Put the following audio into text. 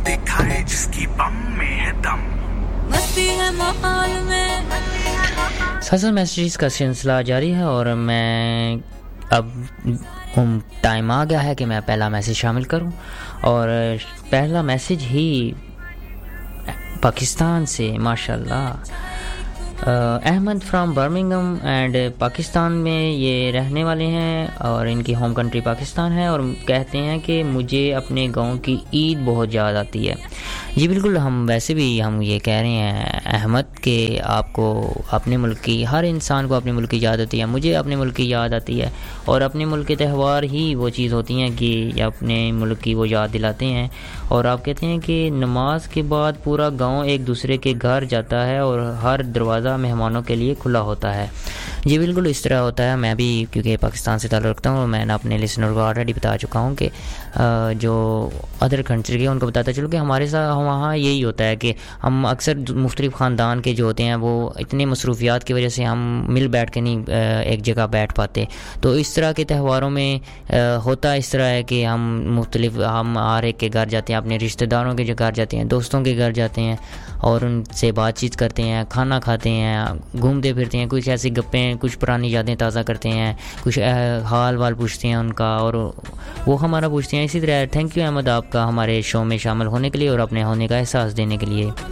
दिखाए जिसकी बम में है दम मस्ती है माहौल में ससल मैसेजेस का सिलसिला जारी है और मैं अब टाइम आ गया है कि मैं पहला मैसेज शामिल करूं और पहला मैसेज ही पाकिस्तान से माशाल्लाह Ahmad from Birmingham and Pakistan में ये रहने वाले हैं और इनकी होम कंट्री पाकिस्तान है और कहते हैं कि मुझे अपने गांव की ईद बहुत याद आती है। जी बिल्कुल, हम वैसे भी हम ये कह रहे हैं अहमद कि आपको अपने मुल्क की, हर इंसान को अपने मुल्क की याद आती है। मुझे अपने मुल्क की याद आती है और अपने मुल्क के त्यौहार ही वो चीज़ होती हैं कि अपने मुल्क की वो याद दिलाते हैं। और आप कहते हैं कि नमाज के बाद पूरा गांव एक दूसरे के घर जाता है और हर दरवाज़ा मेहमानों के लिए खुला होता है। जी बिल्कुल, इस तरह होता है। मैं भी क्योंकि पाकिस्तान से ताल्लुक़ रखता हूँ, मैंने अपने लिसनर को ऑलरेडी बता चुका हूँ कि जो अदर कंट्री के उनको बताता चलो कि हमारे साथ वहाँ यही होता है कि हम अक्सर मुख्तलिफ़ ख़ानदान के जो होते हैं वो इतनी मसरूफियात की वजह से हम मिल बैठ के नहीं एक जगह बैठ पाते। तो इस तरह के त्यौहारों में होता इस तरह है कि हम हर एक के घर जाते हैं, अपने रिश्तेदारों के जो घर जाते हैं, दोस्तों के घर जाते हैं और उनसे बातचीत करते हैं, खाना खाते हैं, घूमते फिरते हैं, कुछ ऐसी गप्पें, कुछ पुरानी यादें ताज़ा करते हैं, कुछ हाल वाल पूछते हैं उनका और वो हमारा पूछते हैं। इसी तरह थैंक यू अहमद आपका हमारे शो में शामिल होने के लिए और अपने होने का एहसास देने के लिए।